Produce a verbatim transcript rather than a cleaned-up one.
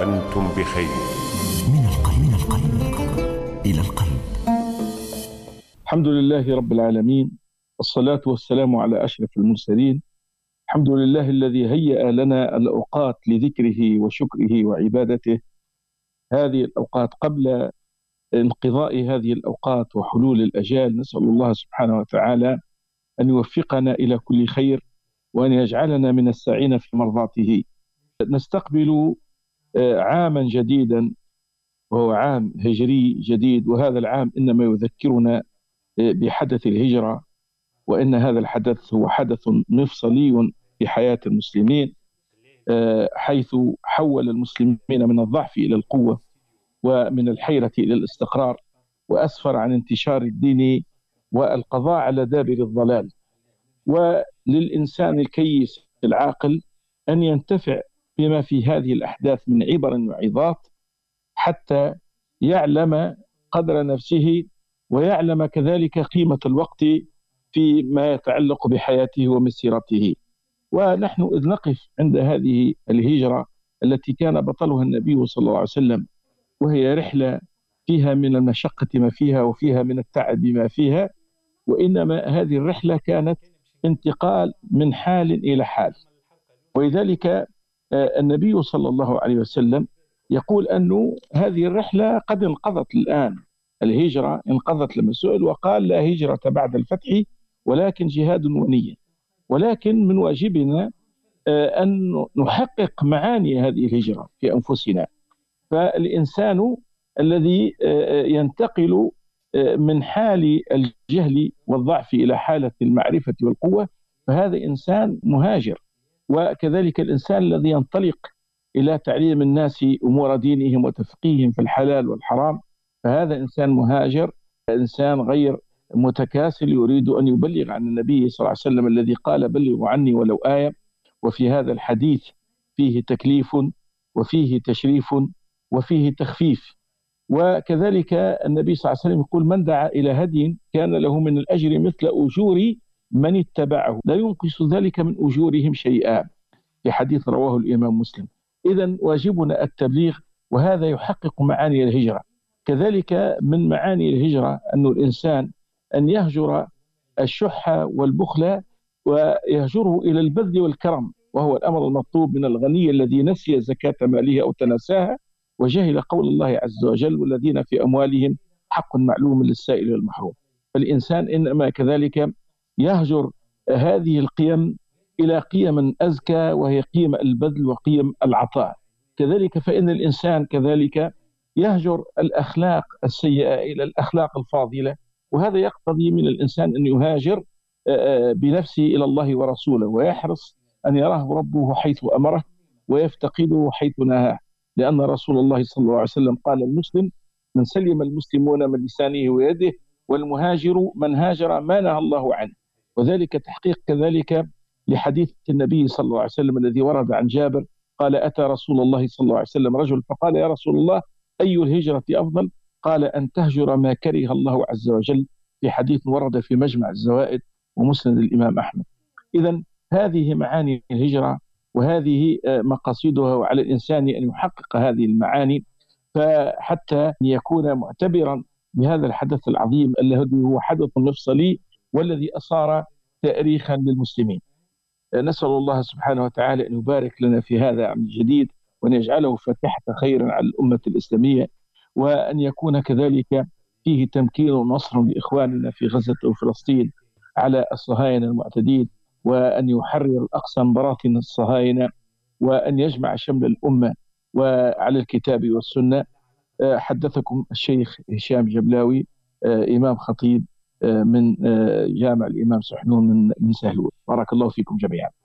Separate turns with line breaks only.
وأنتم بخير.
من القلب من القلب إلى القلب.
الحمد لله رب العالمين، والصلاة والسلام على أشرف المرسلين. الحمد لله الذي هيأ لنا الأوقات لذكره وشكره وعبادته. هذه الأوقات قبل انقضاء هذه الأوقات وحلول الأجال، نسأل الله سبحانه وتعالى أن يوفقنا إلى كل خير وأن يجعلنا من الساعين في مرضاته. نستقبل عاما جديدا وهو عام هجري جديد، وهذا العام إنما يذكرنا بحدث الهجرة، وإن هذا الحدث هو حدث مفصلي في حياة المسلمين، حيث حول المسلمين من الضعف إلى القوة ومن الحيرة إلى الاستقرار، وأسفر عن انتشار الدين والقضاء على دابر الضلال. وللإنسان الكيس العاقل أن ينتفع بما في هذه الأحداث من عبر وعظات، حتى يعلم قدر نفسه ويعلم كذلك قيمة الوقت فيما يتعلق بحياته ومسيرته. ونحن إذ نقف عند هذه الهجرة التي كان بطلها النبي صلى الله عليه وسلم، وهي رحلة فيها من المشقة ما فيها وفيها من التعب ما فيها، وإنما هذه الرحلة كانت انتقال من حال إلى حال. ولذلك النبي صلى الله عليه وسلم يقول أن هذه الرحلة قد انقضت الآن، الهجرة انقضت لما سئل وقال: لا هجرة بعد الفتح ولكن جهاد ونية. ولكن من واجبنا أن نحقق معاني هذه الهجرة في أنفسنا. فالإنسان الذي ينتقل من حال الجهل والضعف إلى حالة المعرفة والقوة فهذا إنسان مهاجر، وكذلك الإنسان الذي ينطلق إلى تعليم الناس أمور دينهم وتفقيههم في الحلال والحرام فهذا إنسان مهاجر، إنسان غير متكاسل يريد أن يبلغ عن النبي صلى الله عليه وسلم الذي قال: بلغوا عني ولو آية. وفي هذا الحديث فيه تكليف وفيه تشريف وفيه تخفيف. وكذلك النبي صلى الله عليه وسلم يقول: من دعا إلى هدي كان له من الأجر مثل أجور من اتبعه لا ينقص ذلك من أجورهم شيئا، في حديث رواه الإمام مسلم. إذن واجبنا التبليغ، وهذا يحقق معاني الهجرة. كذلك من معاني الهجرة أن الإنسان أن يهجر الشح والبخل ويهجره إلى البذل والكرم، وهو الأمر المطلوب من الغني الذي نسي زكاة ماله أو تناساها وجهل قول الله عز وجل: والذين في أموالهم حق معلوم للسائل والمحروم. فالإنسان إنما كذلك يهجر هذه القيم إلى قيم أزكى، وهي قيم البذل وقيم العطاء. كذلك فإن الإنسان كذلك يهجر الأخلاق السيئة إلى الأخلاق الفاضلة، وهذا يقتضي من الإنسان أن يهاجر بنفسه إلى الله ورسوله، ويحرص أن يراه ربه حيث أمره ويفتقده حيث نهاه، لأن رسول الله صلى الله عليه وسلم قال: المسلم من سلم المسلمون من لسانه ويده، والمهاجر من هاجر ما نهى الله عنه. وذلك تحقيق كذلك لحديث النبي صلى الله عليه وسلم الذي ورد عن جابر قال: أتى رسول الله صلى الله عليه وسلم رجل فقال: يا رسول الله أي الهجرة أفضل؟ قال: أن تهجر ما كره الله عز وجل، في حديث ورد في مجمع الزوائد ومسند الإمام أحمد. إذن هذه معاني الهجرة وهذه مقاصدها، وعلى الإنسان أن يحقق هذه المعاني فحتى يكون معتبرا بهذا الحدث العظيم الذي هو حدث مفصلي والذي أصار تاريخا للمسلمين. نسأل الله سبحانه وتعالى أن يبارك لنا في هذا العام الجديد، وأن يجعله فاتحة خير على الأمة الإسلامية، وأن يكون كذلك فيه تمكين ونصر لإخواننا في غزة وفلسطين على الصهاينة المعتدين، وأن يحرر الأقصى من براثن الصهاينة، وأن يجمع شمل الأمة وعلى الكتاب والسنة. حدثكم الشيخ هشام جبلاوي، إمام خطيب من جامع الإمام سحنون من سهلون. بارك الله فيكم جميعا.